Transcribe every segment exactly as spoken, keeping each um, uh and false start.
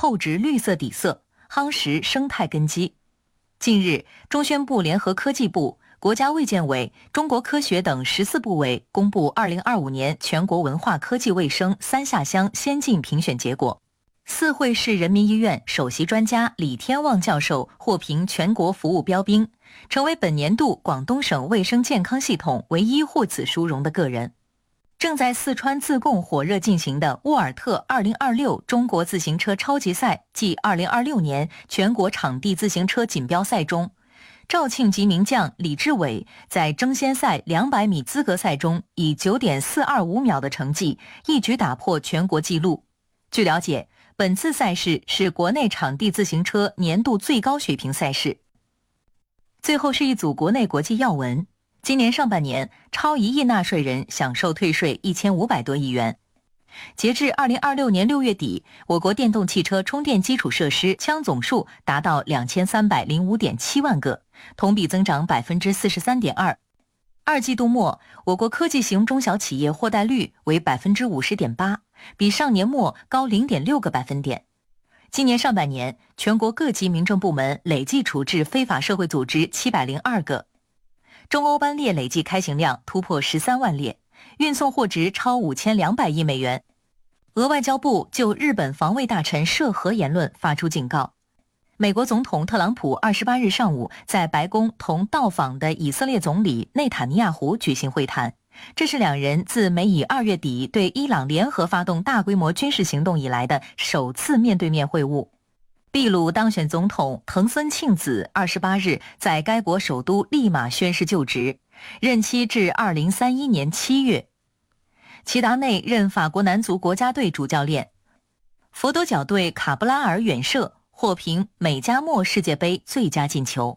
厚植绿色底色，夯实生态根基。近日，中宣部联合科技部、国家卫健委、中国科学等十四部委公布二零二五年全国文化科技卫生三下乡先进评选结果。四惠市人民医院首席专家李天旺教授获评全国服务标兵，成为本年度广东省卫生健康系统唯一获此殊荣的个人。正在四川自贡火热进行的沃尔特二零二六中国自行车超级赛暨二零二六年全国场地自行车锦标赛中，肇庆籍名将李志伟在争先赛两百米资格赛中以 九点四二五秒的成绩一举打破全国纪录。据了解，本次赛事是国内场地自行车年度最高水平赛事。最后是一组国内国际要闻。今年上半年，超一亿纳税人享受退税一千五百多亿元。截至二零二六年六月底，我国电动汽车充电基础设施枪总数达到两千三百零五点七万个，同比增长百分之四十三点二。二季度末，我国科技型中小企业货贷率为百分之五十点八，比上年末高零点六个百分点。今年上半年，全国各级民政部门累计处置非法社会组织七百零二个。中欧班列累计开行量突破十三万列，运送货值超五千两百亿美元。俄外交部就日本防卫大臣涉核言论发出警告。美国总统特朗普二十八日上午在白宫同到访的以色列总理内塔尼亚胡举行会谈，这是两人自美以二月底对伊朗联合发动大规模军事行动以来的首次面对面会晤。秘鲁当选总统藤森庆子二十八日在该国首都利马宣誓就职，任期至二零三一年七月。齐达内任法国男足国家队主教练。佛得角队卡布拉尔远射获评美加墨世界杯最佳进球。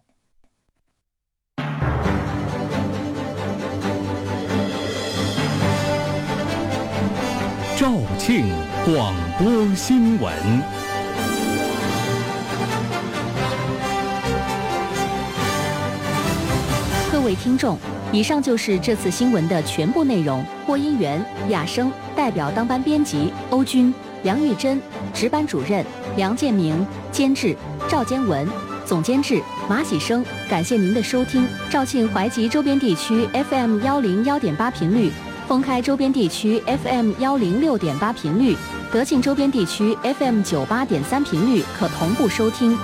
肇庆广播新闻。 各位听众，以上就是这次新闻的全部内容。播音员亚生，代表当班编辑欧军、梁玉珍，值班主任梁建明，监制赵坚文，总监制马喜生。感谢您的收听。肇庆淮吉周边地区 F M 幺零幺点八频率，封开周边地区 F M 幺零六点八频率，德庆周边地区 F M 九八点三频率可同步收听。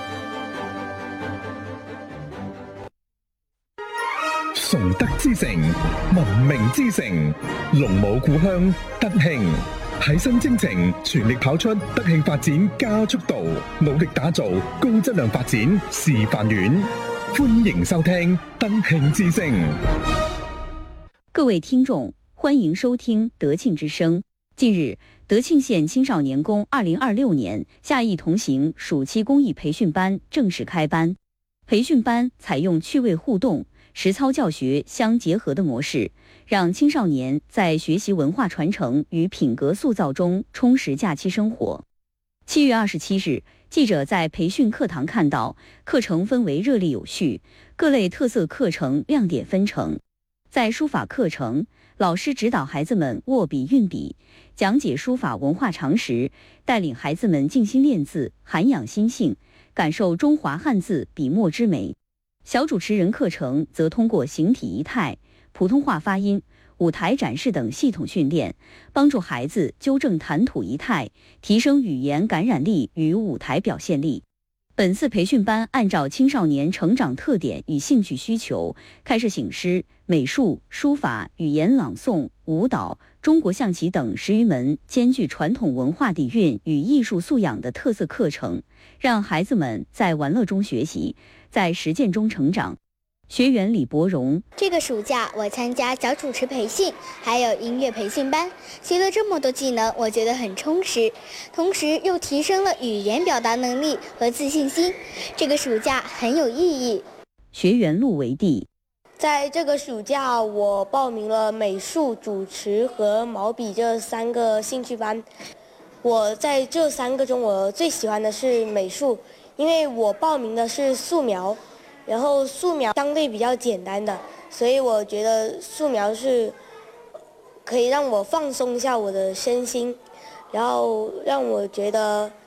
崇德之城，文明之城，龍舞故鄉德慶，提升征程，全力跑出德慶發展加速度，努力打造高質量發展示範園。歡迎收聽德慶之聲。 各位听众，欢迎收听德庆之声。近日，德庆县青少年宫二零二六年夏艺同行暑期公益培训班正式开班。培训班采用趣味互动、实操教学相结合的模式，让青少年在学习文化传承与品格塑造中充实假期生活。七月二十七日，记者在培训课堂看到，课程分为热烈有序，各类特色课程亮点纷呈。在书法课程，老师指导孩子们握笔运笔，讲解书法文化常识，带领孩子们静心练字，涵养心性，感受中华汉字笔墨之美。小主持人课程则通过形体仪态、普通话发音、舞台展示等系统训练，帮助孩子纠正谈吐仪态，提升语言感染力与舞台表现力。本次培训班按照青少年成长特点与兴趣需求，开设醒狮、美术、书法、语言朗诵、舞蹈、中国象棋等十余门兼具传统文化底蕴与艺术素养的特色课程，让孩子们在玩乐中学习，在实践中成长。学员李博荣， 这个暑假我参加小主持培训，还有音乐培训班，学了这么多技能，我觉得很充实，同时又提升了语言表达能力和自信心。这个暑假很有意义。 学员陆维娣， 在这个暑假，我报名了美术、主持和毛笔这三个兴趣班。我在这三个中，我最喜欢的是美术，因为我报名的是素描。然后素描相对比较简单的，所以我觉得素描是可以让我放松一下我的身心，然后让我觉得